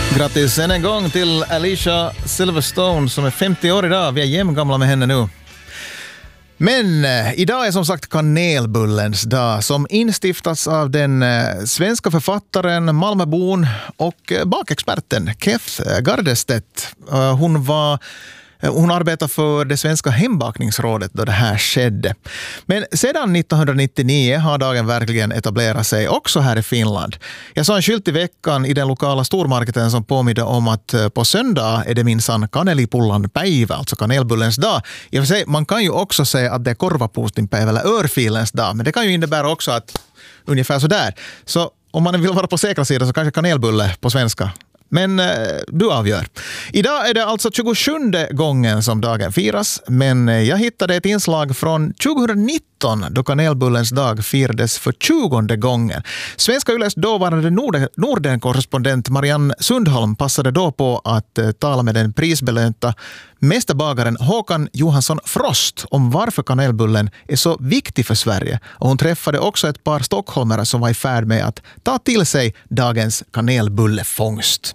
Grattis än en gång till Alicia Silverstone som är 50 år idag. Vi är jämngamla med henne nu. Men idag är som sagt kanelbullens dag som instiftats av den svenska författaren, Malmöbon och bakexperten Kef Gardestedt. Hon arbetar för det svenska hembakningsrådet då det här skedde. Men sedan 1999 har dagen verkligen etablerat sig också här i Finland. Jag såg en skylt i veckan i den lokala stormarketen som påminner om att på söndag är det minsann kanelipullan päivä, alltså kanelbullens dag. I och för sig, man kan ju också säga att det är korvapuustin päivä eller örfilens dag, men det kan ju innebära också att ungefär så där. Så om man vill vara på säkra sidan så kanske kanelbulle på svenska. Men du avgör. Idag är det alltså 27:e gången som dagen firas, men jag hittade ett inslag från 2019 då kanelbullens dag firades för 20:e gången. Svenska Yles dåvarande Norden-korrespondent Marianne Sundholm passade då på att tala med den prisbelönta mästerbagaren Håkan Johansson Frost om varför kanelbullen är så viktig för Sverige. Och hon träffade också ett par stockholmare som var i färd med att ta till sig dagens kanelbullefångst.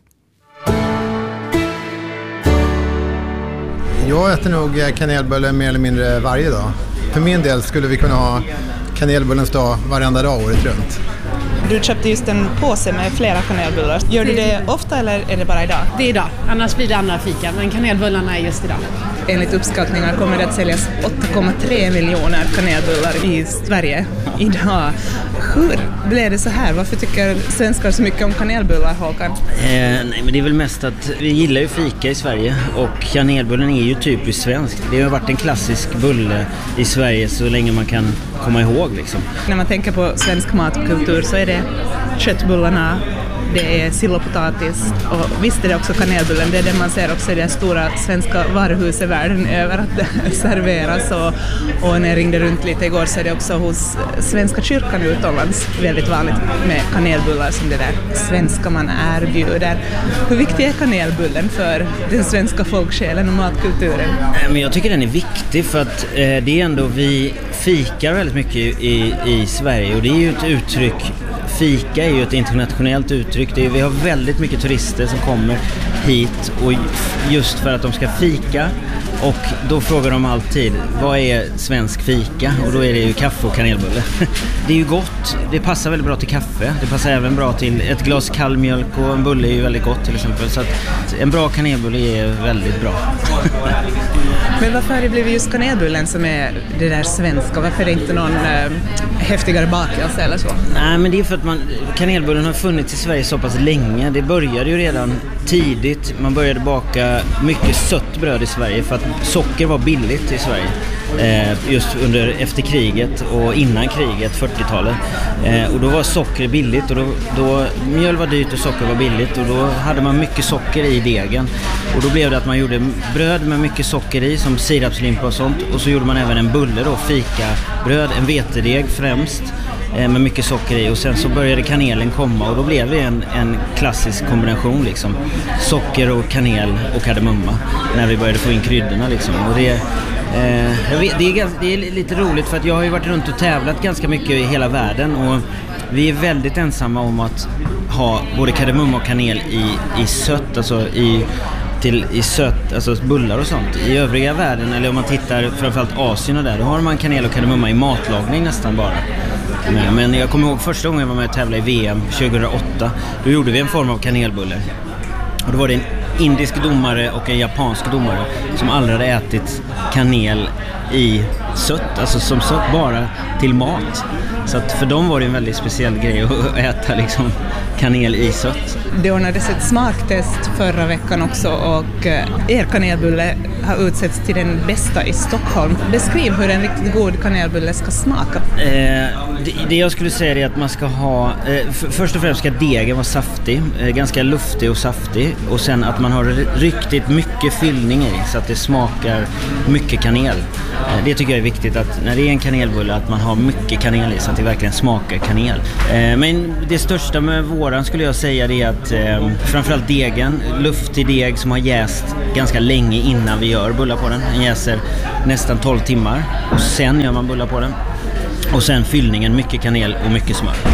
Jag äter nog kanelbulle mer eller mindre varje dag. För min del skulle vi kunna ha kanelbullens dag varenda dag året runt. Du köpte just en påse med flera kanelbullar. Gör du det ofta eller är det bara idag? Det är idag, annars blir det andra fika, men kanelbullarna är just idag. Enligt uppskattningar kommer det att säljas 8,3 miljoner kanelbullar i Sverige idag. Hur blev det så här? Varför tycker svenskar så mycket om kanelbullar, Håkan? Nej, men det är väl mest att vi gillar ju fika i Sverige och kanelbullen är ju typiskt svensk. Det har varit en klassisk bulle i Sverige så länge man kan komma ihåg liksom. När man tänker på svensk matkultur så är det köttbullarna, det är sill och potatis och visst är det också kanelbullen. Det är det man ser också i det stora svenska varuhuset världen över att det serveras och när jag ringde runt lite igår så är det också hos Svenska kyrkan utomlands väldigt vanligt med kanelbullar som det där svenska man erbjuder. Hur viktig är kanelbullen för den svenska folksjälen och matkulturen? Men jag tycker den är viktig för att det är ändå vi fikar väldigt mycket i Sverige och det är ju ett uttryck. Fika är ju ett internationellt uttryck. Vi har väldigt mycket turister som kommer hit och just för att de ska fika och då frågar de alltid vad är svensk fika och då är det ju kaffe och kanelbulle. Det är ju gott, det passar väldigt bra till kaffe, det passar även bra till ett glas kall mjölk och en bulle är ju väldigt gott till exempel så att en bra kanelbulle är väldigt bra. Men varför har det blivit just kanelbullen som är det där svenska? Varför är det inte någon häftigare bakelse eller så? Nej, men det är för att kanelbullen har funnits i Sverige så pass länge. Det började ju redan tidigt. Man började baka mycket sött bröd i Sverige för att socker var billigt i Sverige. Just efter kriget och innan kriget, 40-talet. Och då var socker billigt och då mjöl var dyrt och socker var billigt och då hade man mycket socker i degen. Och då blev det att man gjorde bröd med mycket socker i som sirapslimpa och sånt. Och så gjorde man även en bulle då, fikabröd, en vetedeg främst med mycket socker i och sen så började kanelen komma och då blev det en klassisk kombination liksom. Socker och kanel och kardemumma när vi började få in kryddorna liksom. Och det är lite roligt för att jag har ju varit runt och tävlat ganska mycket i hela världen och vi är väldigt ensamma om att ha både kardemumma och kanel i sött, alltså i sött, alltså bullar och sånt. I övriga världen, eller om man tittar framförallt Asien och där, då har man kanel och kardemumma i matlagning nästan bara. Men jag kommer ihåg första gången jag var med och tävlade i VM 2008. Då gjorde vi en form av kanelbulle. Och då var det en indisk domare och en japansk domare som aldrig hade ätit kanel i sött, alltså som sött bara till mat. Så att för dem var det en väldigt speciell grej att äta liksom kanel i sött. Det ordnades ett smaktest förra veckan också och er kanelbulle har utsetts till den bästa i Stockholm. Beskriv hur en riktigt god kanelbulle ska smaka. Det jag skulle säga är att man ska ha, först och främst ska degen vara saftig, ganska luftig och saftig och sen att man har riktigt mycket fyllning i så att det smakar mycket kanel. Det tycker jag är viktigt att när det är en kanelbulle att man har mycket kanel i så att det verkligen smakar kanel. Men det största med våran skulle jag säga är att framförallt degen, luftig deg som har jäst ganska länge innan vi gör bullar på den. Den jäser nästan 12 timmar och sen gör man bullar på den. Och sen fyllningen, mycket kanel och mycket smör.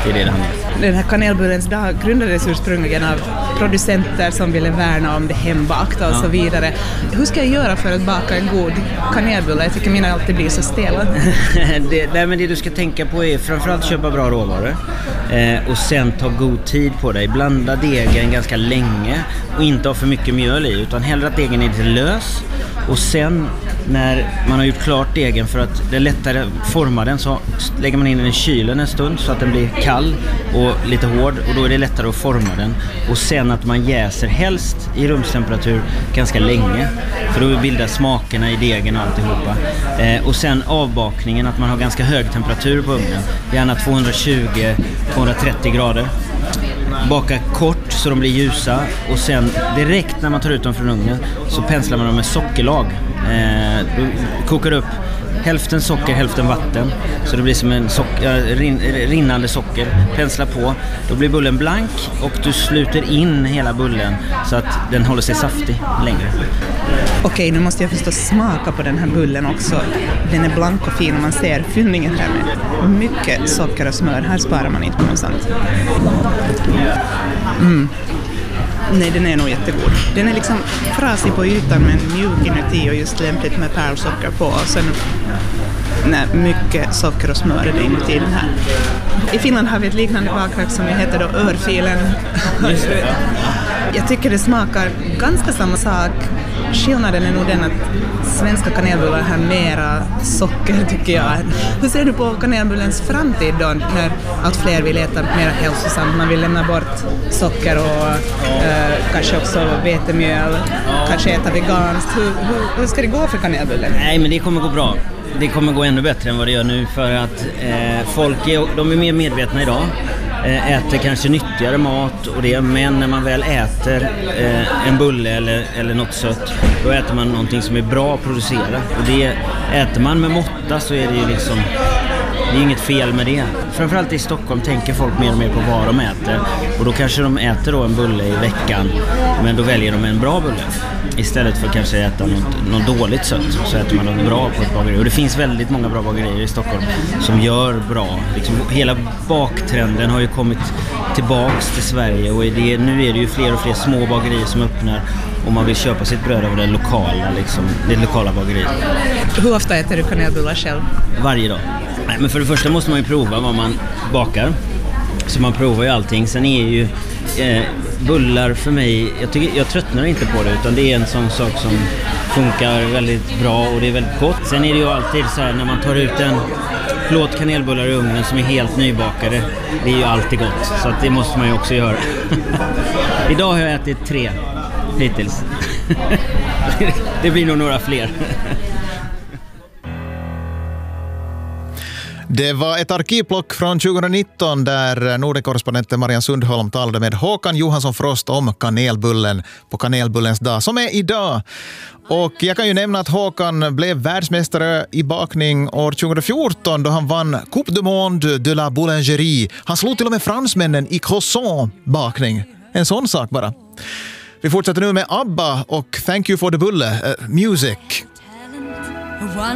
Det är det handlar. Den här kanelbullens dag grundades ursprungligen av producenter som ville värna om det hembakta och så vidare. Hur ska jag göra för att baka en god kanelbulle? Jag tycker mina alltid blir så stela. det du ska tänka på är framförallt köpa bra råvaror och sen ta god tid på dig. Blanda degen ganska länge och inte ha för mycket mjöl i, utan hellre att degen är lite lös. Och sen när man har gjort klart degen, för att det är lättare att forma den, så lägger man in den i kylen en stund så att den blir kall och lite hård, och då är det lättare att forma den. Och sen att man jäser helst i rumstemperatur ganska länge, för då bildar smakerna i degen och alltihopa. Och sen avbakningen, att man har ganska hög temperatur på ugnen, gärna 220-230 grader. Baka kort så de blir ljusa, och sen direkt när man tar ut dem från ugnen så penslar man dem med sockerlag. Då kokar du upp hälften socker, hälften vatten, så det blir som en rinnande socker. Pensla på, då blir bullen blank och du sluter in hela bullen så att den håller sig saftig längre. Okej, nu måste jag förstås smaka på den här bullen också. Den är blank och fin och man ser fyllningen här med mycket socker och smör. Här sparar man inte på något sånt. Nej, den är nog jättegod. Den är liksom frasig på ytan men mjuk inuti och just lämpligt med pärlsocker på. Och sen mycket socker och smör är det inuti den här. I Finland har vi ett liknande bakverk som heter då örfilen. Jag tycker det smakar ganska samma sak. Skillnaden är nog den att svenska kanelbullar har mera socker, tycker jag. Hur ser du på kanelbullens framtid då, när allt fler vill äta mer hälsosamt? Man vill lämna bort socker och kanske också vetemjöl, kanske äta veganskt. Hur ska det gå för kanelbullen? Nej, men det kommer gå bra. Det kommer gå ännu bättre än vad det gör nu, för att folk är mer medvetna idag. Äter kanske nyttigare mat och det, men när man väl äter en bulle eller något sött, då äter man någonting som är bra att producera, och det äter man med måtta, så är det ju liksom, det är inget fel med det. Framförallt i Stockholm tänker folk mer och mer på vad de äter, och då kanske de äter då en bulle i veckan, men då väljer de en bra bulle istället för kanske äta något dåligt sött, så äter man något bra på ett bageri. Och det finns väldigt många bra bagerier i Stockholm som gör bra. Liksom, hela baktrenden har ju kommit tillbaks till Sverige, och nu är det ju fler och fler små bagerier som öppnar om man vill köpa sitt bröd av det lokala bageriet. Hur ofta äter du kanelbullar själv? Varje dag. Nej, men för det första måste man ju prova vad man bakar. Så man provar ju allting. Sen är ju bullar för mig, jag tröttnar inte på det, utan det är en sån sak som funkar väldigt bra och det är väldigt gott. Sen är det ju alltid så här, när man tar ut en plåt kanelbullar i ugnen som är helt nybakade, det är ju alltid gott, så att det måste man ju också göra. Idag har jag ätit 3 hittills. Det blir nog några fler. Det var ett arkivplock från 2019 där Nordenkorrespondenten Marianne Sundholm talade med Håkan Johansson Frost om kanelbullen på kanelbullens dag, som är idag. Och jag kan ju nämna att Håkan blev världsmästare i bakning år 2014 då han vann Coupe du Monde de la Boulangerie. Han slog till och med fransmännen i croissant-bakning. En sån sak bara. Vi fortsätter nu med ABBA och Thank You for the Bulle, Music.